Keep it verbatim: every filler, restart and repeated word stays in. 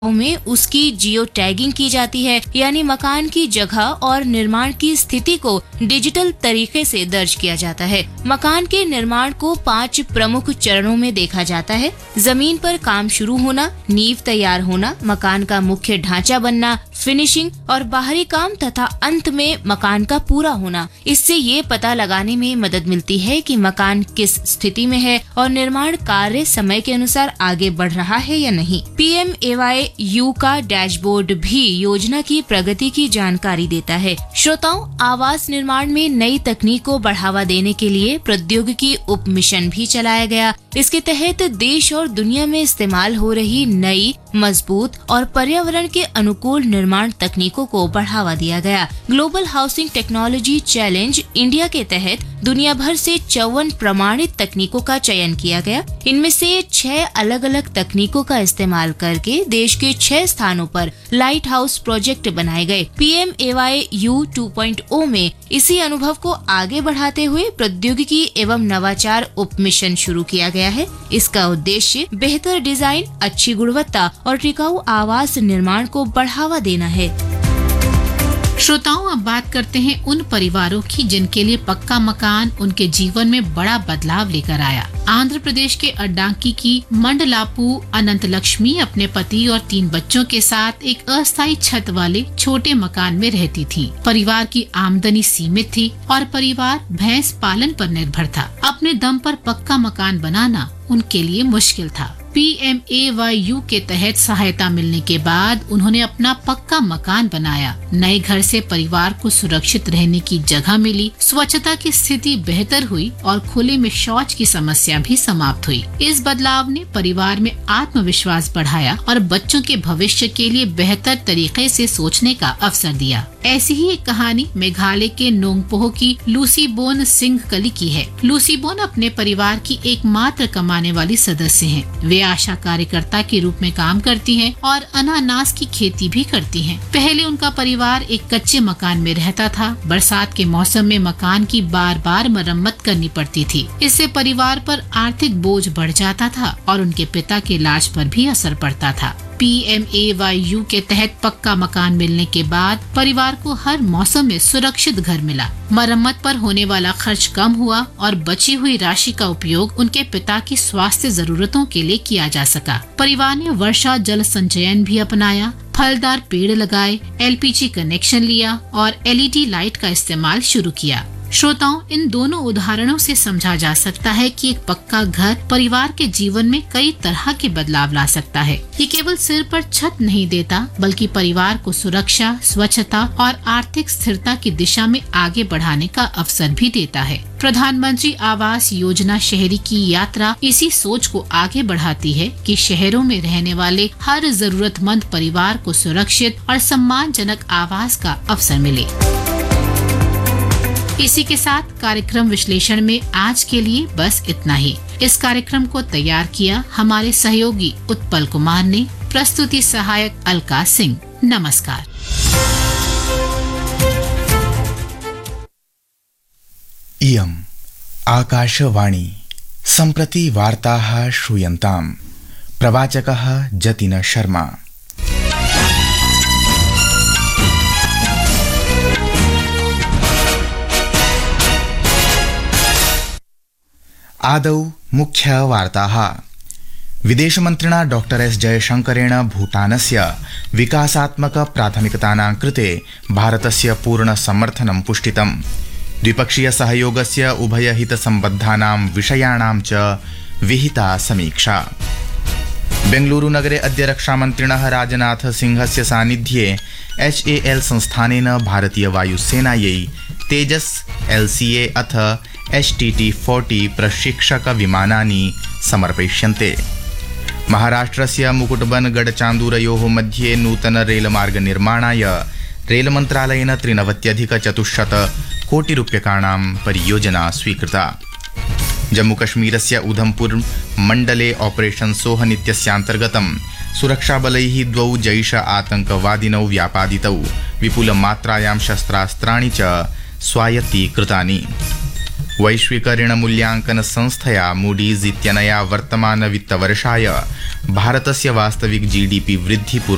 में उसकी geo tagging की जाती है, यानी मकान की जगह और निर्माण की स्थिति को डिजिटल तरीके से दर्ज किया जाता है। मकान के निर्माण को पांच प्रमुख चरणों में देखा जाता है। जमीन पर काम शुरू होना, नींव तैयार होना, मकान का मुख्य ढांचा बनना, फिनिशिंग और बाहरी काम तथा अंत में मकान का पूरा होना। इससे ये पता लगाने में मदद मिलती है कि मकान किस स्थिति में है और निर्माण कार्य समय के अनुसार आगे बढ़ रहा है या नहीं। पीएम एवाय यू का डैशबोर्ड भी योजना की प्रगति की जानकारी देता है। श्रोताओं, आवास निर्माण में नई तकनीक को बढ़ावा देने के लिए प्रौद्योगिकी उप मिशन भी चलाया गया। इसके तहत देश और दुनिया में इस्तेमाल हो रही नई, मजबूत और पर्यावरण के अनुकूल निर्माण तकनीकों को बढ़ावा दिया गया। Global housing technology challenge India के तहत दुनिया भर से चौवन प्रमाणित तकनीकों का चयन किया गया। इनमें से छह अलग अलग तकनीकों का इस्तेमाल करके देश के छह स्थानों पर लाइट हाउस प्रोजेक्ट बनाए गए। पीएम एवाय यू टू पॉइंट ओ में इसी अनुभव को आगे बढ़ाते हुए प्रौद्योगिकी एवं नवाचार उप मिशन शुरू किया गया है। इसका उद्देश्य बेहतर डिजाइन, अच्छी गुणवत्ता और टिकाऊ आवास निर्माण को बढ़ावा देना है। श्रोताओं, अब बात करते हैं उन परिवारों की जिनके लिए पक्का मकान उनके जीवन में बड़ा बदलाव लेकर आया। आंध्र प्रदेश के अड्डांकी की मंडलापू अनंत लक्ष्मी अपने पति और तीन बच्चों के साथ एक अस्थायी छत वाले छोटे मकान में रहती थी। परिवार की आमदनी सीमित थी और परिवार भैंस पालन पर निर्भर था। अपने दम पर पक्का मकान बनाना उनके लिए मुश्किल था। पीएमएवाययू के तहत सहायता मिलने के बाद उन्होंने अपना पक्का मकान बनाया। नए घर से परिवार को सुरक्षित रहने की जगह मिली, स्वच्छता की स्थिति बेहतर हुई और खुले में शौच की समस्या भी समाप्त हुई। इस बदलाव ने परिवार में आत्मविश्वास बढ़ाया और बच्चों के भविष्य के लिए बेहतर तरीके से सोचने का अवसर दिया। ऐसी ही एक कहानी मेघालय के नोंगपोह की लूसीबोन सिंह कली की है। लूसीबोन अपने परिवार की एकमात्र कमाने वाली सदस्य हैं। वे आशा कार्यकर्ता के रूप में काम करती हैं और अनानास की खेती भी करती हैं। पहले उनका परिवार एक कच्चे मकान में रहता था। बरसात के मौसम में मकान की बार बार मरम्मत करनी पड़ती थी। इससे परिवार पर आर्थिक बोझ बढ़ जाता था और उनके पिता के इलाज पर भी असर पड़ता था। पीएमएवाययू के तहत पक्का मकान मिलने के बाद परिवार को हर मौसम में सुरक्षित घर मिला। मरम्मत पर होने वाला खर्च कम हुआ और बची हुई राशि का उपयोग उनके पिता की स्वास्थ्य जरूरतों के लिए किया जा सका। परिवार ने वर्षा जल संचयन भी अपनाया, फलदार पेड़ लगाए, एलपीजी कनेक्शन लिया और एलईडी लाइट का इस्तेमाल शुरू किया। श्रोताओं, इन दोनों उदाहरणों से समझा जा सकता है कि एक पक्का घर परिवार के जीवन में कई तरह के बदलाव ला सकता है। ये केवल सिर पर छत नहीं देता, बल्कि परिवार को सुरक्षा, स्वच्छता और आर्थिक स्थिरता की दिशा में आगे बढ़ाने का अवसर भी देता है। प्रधानमंत्री आवास योजना शहरी की यात्रा इसी सोच को आगे बढ़ाती है कि शहरों में रहने वाले हर जरूरतमंद परिवार को सुरक्षित और सम्मानजनक आवास का अवसर मिले। इसी के साथ कार्यक्रम विश्लेषण में आज के लिए बस इतना ही। इस कार्यक्रम को तैयार किया हमारे सहयोगी उत्पल कुमार ने। प्रस्तुति सहायक अलका सिंह। नमस्कार। इयम् आकाशवाणी। सम्प्रति वार्ताः श्रूयन्ताम्। प्रवाचकः जतिन शर्मा। आदौ मुख्य वार्ताः। विदेशमन्त्रिणा डॉक्टर एस जयशंकरेण भूटानस्य विकासात्मक प्राथमिकतानां कृते भारतस्य पूर्ण समर्थनं पुष्टितम्। द्विपक्षीय सहयोगस्य उभयहितसम्बद्धानां विषयाणां च विहिता समीक्षा। बेंगलुरु नगरे अद्य रक्षामन्त्रिणः राजनाथ सिंहस्य सान्निध्ये एच ए एल संस्थानेन भारतीय वायुसेनायै तेजस एल सी ए अथ एच टी टी फोर्टी प्रशिक्षक विमानानि समर्पयिष्यन्ते। महाराष्ट्रस्य मुकुटबनगढचान्दूरयोः मध्ये नूतन रेलमार्ग निर्माणाय रेलमन्त्रालयेन त्रिनवत्यधिकचतुश्शत कोटिरूप्यकाणां परियोजना स्वीकृता। जम्मूकश्मीरस्य उधमपुर मण्डले ऑपरेशन सोहन इत्यस्यान्तर्गतं सुरक्षाबलैः द्वौ जैश आतङ्कवादिनौ व्यापादितौ विपुलमात्रायां शस्त्रास्त्राणि च स्वायत्तीकृतानि। वैश्विक ऋण मूल्यांकन संस्थया मूडीज इत्यनया वर्तमान वित्तवर्षाय भारतस्य वास्तविक जीडीपी वृद्धि